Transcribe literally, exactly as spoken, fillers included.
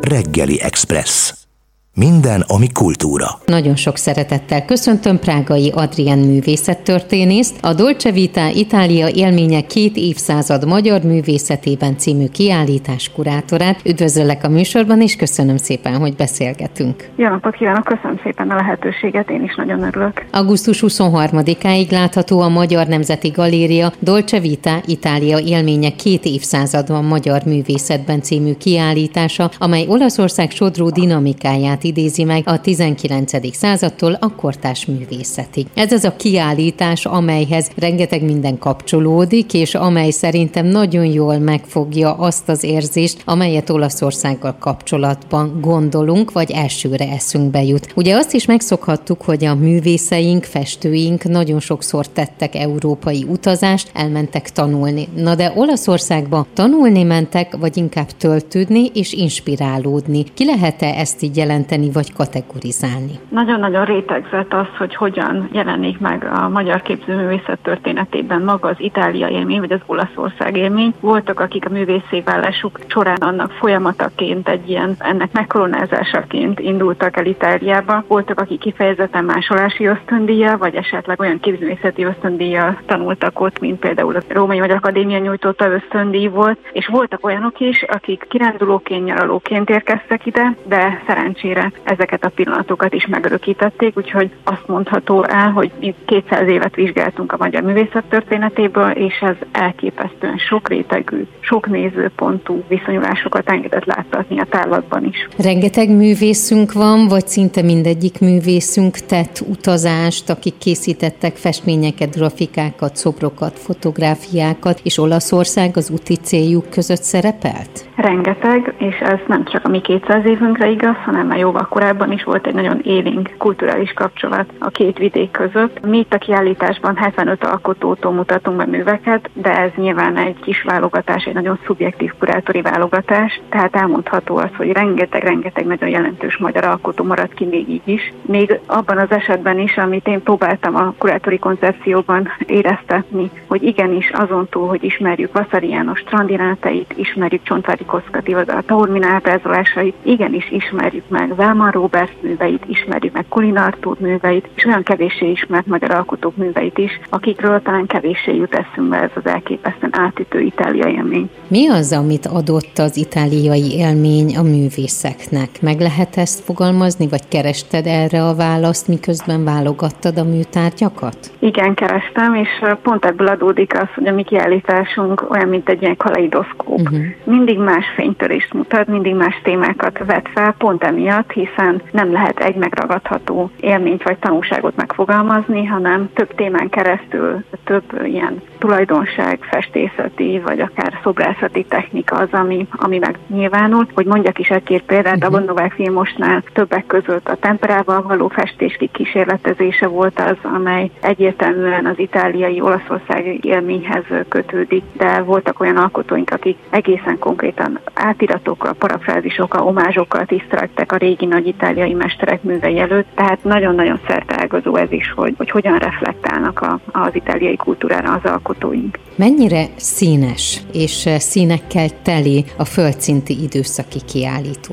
Reggeli Express. Minden, ami kultúra. Nagyon sok szeretettel köszöntöm Prágai Adrien művészettörténészt, a Dolce Vita Itália élménye két évszázad magyar művészetében című kiállítás kurátorát. Üdvözöllek a műsorban, és köszönöm szépen, hogy beszélgetünk. Jó napot kívánok, köszönöm szépen a lehetőséget, én is nagyon örülök. augusztus huszonharmadikáig látható a Magyar Nemzeti Galéria Dolce Vita Itália élménye két évszázadban magyar művészetben című kiállítása, amely Olaszország sodró dinamikáját idézi meg a tizenkilencedik századtól a kortárs művészetig. Ez az a kiállítás, amelyhez rengeteg minden kapcsolódik, és amely szerintem nagyon jól megfogja azt az érzést, amelyet Olaszországgal kapcsolatban gondolunk, vagy elsőre eszünkbe jut. Ugye azt is megszokhattuk, hogy a művészeink, festőink nagyon sokszor tettek európai utazást, elmentek tanulni. Na de Olaszországba tanulni mentek, vagy inkább töltődni és inspirálódni. Ki lehet-e ezt így jelenteni, vagy kategorizálni? Nagyon-nagyon rétegzett az, hogy hogyan jelenik meg a magyar képzőművészet történetében maga az Itália élmény, vagy az Olaszország élmény. Voltak, akik a művészé válásuk során annak folyamataként, egy ilyen, ennek megkoronázásaként indultak el Itáliába. Voltak, akik kifejezetten másolási ösztöndíjjal, vagy esetleg olyan képzőművészeti ösztöndíjjal tanultak ott, mint például a Római Magyar Akadémia nyújtotta ösztöndíj volt, és voltak olyanok is, akik kirándulóként, nyaralóként érkeztek ide, de szerencsére ezeket a pillanatokat is megörökítették, úgyhogy azt mondható el, hogy mi kétszáz évet vizsgáltunk a magyar művészet történetéből, és ez elképesztően sok rétegű, sok nézőpontú viszonyulásokat engedett láttatni a távlatban is. Rengeteg művészünk van, vagy szinte mindegyik művészünk tett utazást, akik készítettek festményeket, grafikákat, szobrokat, fotográfiákat, és Olaszország az úti céljuk között szerepelt? Rengeteg, és ez nem csak a mi kétszáz évünkre igaz, hanem már jóval korábban is volt egy nagyon élénk kulturális kapcsolat a két vidék között. Mi itt a kiállításban hetvenöt alkotótól mutatunk be műveket, de ez nyilván egy kis válogatás, egy nagyon szubjektív kurátori válogatás, tehát elmondható az, hogy rengeteg-rengeteg nagyon jelentős magyar alkotó maradt ki még így is. Még abban az esetben is, amit én próbáltam a kurátori koncepcióban éreztetni, hogy igenis azon túl, hogy ismerjük Vasari János strandirátait, ismerjük Csontvári Kosztka Tivadar taormin ábrázolásait, igenis ismerjük meg Wellman Robert műveit, ismerjük meg Kulin Artúr műveit, és olyan kevéssé ismert magyar alkotók műveit is, akikről talán kevéssé jut eszünkbe ez az elképesztően átütő Itália élmény. Mi az, amit adott az itáliai élmény a művészeknek? Meg lehet ezt fogalmazni, vagy kerested erre a választ, miközben válogattad a műtárgyakat? Igen, kerestem, és pont ebből adódik az, hogy a mi kiállításunk olyan, mint egy ilyen kaleidoszkóp. Uh-huh. Mindig más fénytörést mutat, mindig más témákat vet fel, pont emiatt, hiszen nem lehet egy megragadható élményt vagy tanulságot megfogalmazni, hanem több témán keresztül, több ilyen tulajdonság, festészeti, vagy akár szobrászati technika az, ami, ami megnyilvánul. Hogy mondjak is egy-két példát, uh-huh. a Novák Filmosnál többek között a temperával való festés kísérletezése volt az, amely egyértelműen az itáliai, olaszországi élményhez kötődik, de voltak olyan alkotóink, akik egészen konkrétan átiratokkal, parafrázisokkal, omázsokkal tiszteltek a régi nagy itáliai mesterek művei előtt, tehát nagyon-nagyon szerteágazó ez is, hogy, hogy hogyan reflektálnak a, az itáliai kultúrára az alkotóink. Mennyire színes és színekkel teli a földszinti időszaki kiállító?